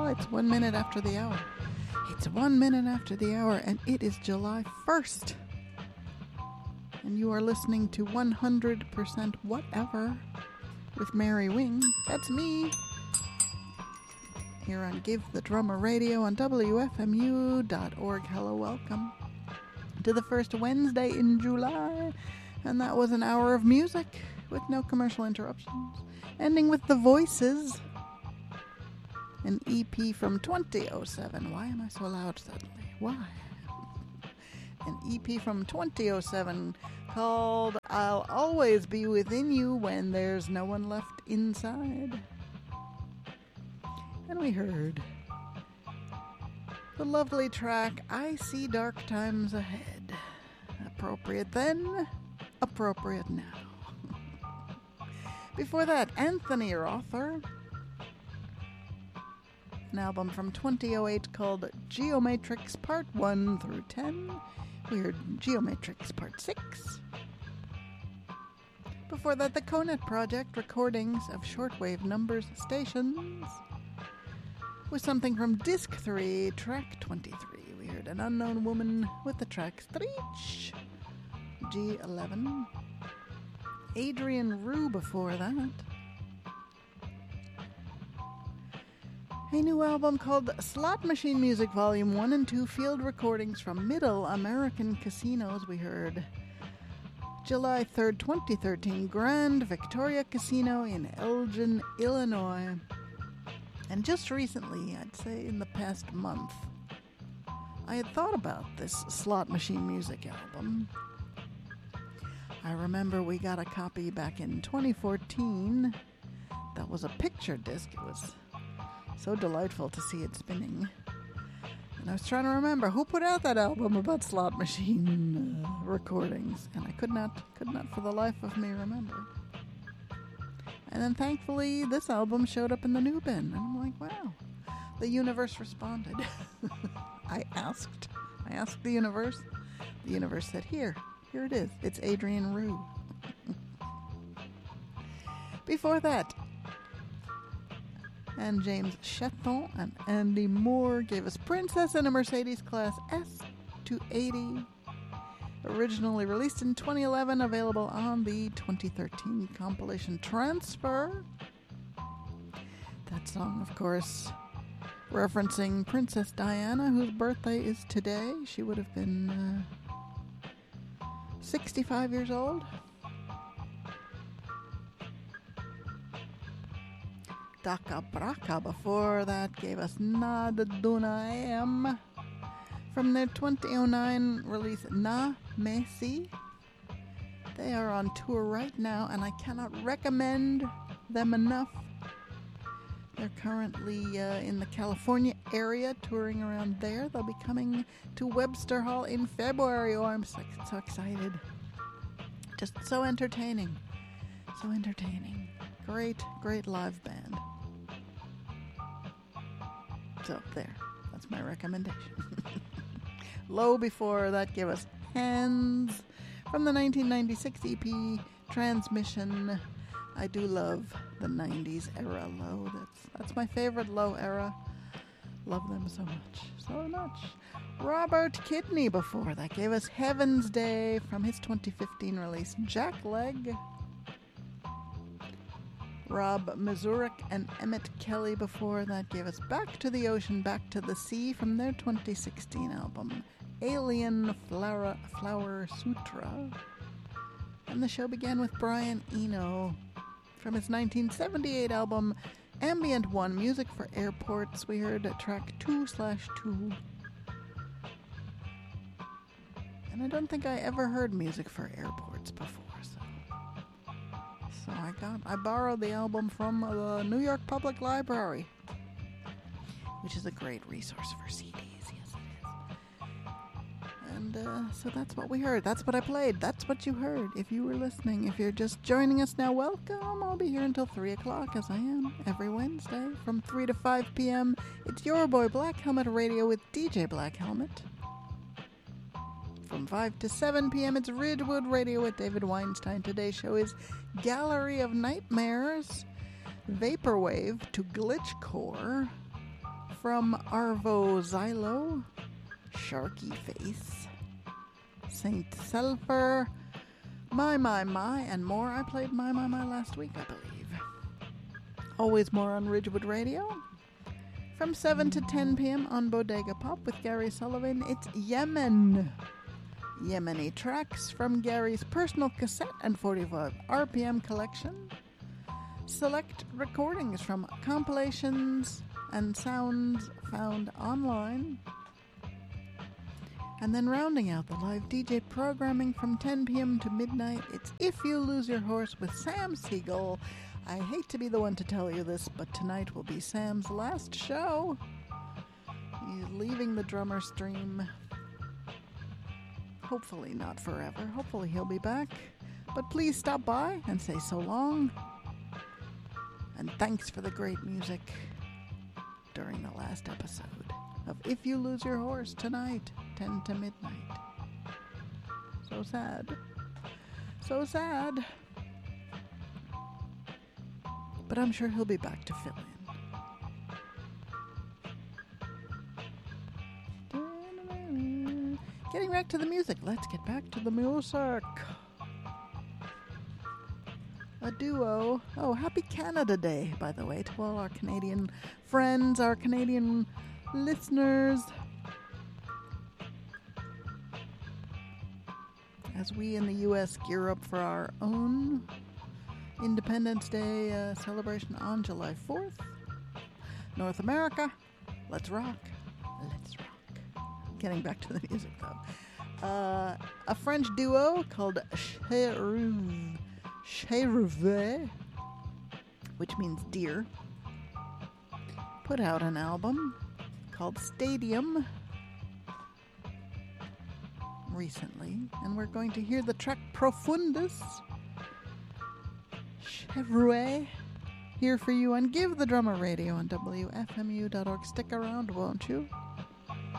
it's 1 minute after the hour. It's 1 minute after the hour, and it is July 1st. And you are listening to 100% Whatever with Mary Wing. That's me. Here on Give the Drummer Radio on WFMU.org. Hello, welcome to the first Wednesday in July. And that was an hour of music with no commercial interruptions. Ending with The Voices, an EP from 2007. Why am I so loud suddenly? Why? An EP from 2007 called I'll Always Be Within You When There's No One Left Inside. And we heard the lovely track I See Dark Times Ahead. Appropriate then, appropriate now. Before that, Anthony Rother, an album from 2008 called Geomatrix Part 1 through 10. We heard Geomatrix Part 6. Before that, the Conet Project recordings of shortwave numbers stations. With something from Disc 3, track 23. We heard An Unknown Woman with the track Streech, G11. Adrian Rue before that. A new album called Slot Machine Music Volume 1 and 2 field recordings from Middle American Casinos. We heard July 3rd, 2013, Grand Victoria Casino in Elgin, Illinois. And just recently, I'd say in the past month, I had thought about this Slot Machine Music album. I remember we got a copy back in 2014 that was a picture disc. It was so delightful to see it spinning. And I was trying to remember who put out that album about slot machine recordings, and I could not for the life of me remember. And then thankfully this album showed up in the new bin, and I'm like, wow, the universe responded. I asked the universe. The universe said, here it is. It's Adrian Rue. Before that, and James Chetton and Andy Moore gave us Princess in a Mercedes Class S280. Originally released in 2011, available on the 2013 compilation Transfer. That song, of course, referencing Princess Diana, whose birthday is today. She would have been 65 years old. Daka Braka before that gave us Nada Duna Am from their 2009 release Na Messi. They are on tour right now, and I cannot recommend them enough. They're currently in the California area, touring around there. They'll be coming to Webster Hall in February. Oh, I'm so excited. Just so entertaining. So entertaining. Great live band. So, there. That's my recommendation. Low before that gave us Hands from the 1996 EP Transmission. I do love the 90s era Low. That's my favorite Low era. Love them so much. Robert Kidney before that gave us Heaven's Day from his 2015 release Jackleg. Rob Mazurek and Emmett Kelly before that gave us Back to the Ocean, Back to the Sea from their 2016 album Alien Flower Sutra. And the show began with Brian Eno from his 1978 album Ambient One, Music for Airports. We heard track 2/2. And I don't think I ever heard Music for Airports before, so I borrowed the album from the New York Public Library, which is a great resource for CDs. Yes, it is. And so that's what we heard. That's what I played. That's what you heard. If you were listening, if you're just joining us now, welcome. I'll be here until 3 o'clock, as I am every Wednesday from 3 to 5 p.m. It's your boy Black Helmet Radio with DJ Black Helmet. From 5 to 7 p.m., it's Ridgewood Radio with David Weinstein. Today's show is Gallery of Nightmares, Vaporwave to Glitchcore, from Arvo Xylo, Sharky Face, Saint Selfer, My, and more. I played My last week, I believe. Always more on Ridgewood Radio. From 7 to 10 p.m. on Bodega Pop with Gary Sullivan, it's Yemen. Yemeni tracks from Gary's personal cassette and 45 RPM collection. Select recordings from compilations and sounds found online. And then rounding out the live DJ programming from 10 p.m. to midnight, it's If You Lose Your Horse with Sam Siegel. I hate to be the one to tell you this, but tonight will be Sam's last show. He's leaving the drummer stream. Hopefully not forever. Hopefully he'll be back. But please stop by and say so long. And thanks for the great music during the last episode of If You Lose Your Horse tonight, 10 to midnight. So sad. So sad. But I'm sure he'll be back to fill in. Getting back to the music. Let's get back to the music. A duo. Oh, happy Canada Day, by the way, to all our Canadian friends, our Canadian listeners. As we in the U.S. gear up for our own Independence Day celebration on July 4th. North America, let's rock. Let's rock. Getting back to the music, though. A French duo called Cheruve, which means deer, put out an album called Stadium recently, and we're going to hear the track Profundus. Chevrolet here for you on Give the Drummer Radio on WFMU.org. Stick around, won't you?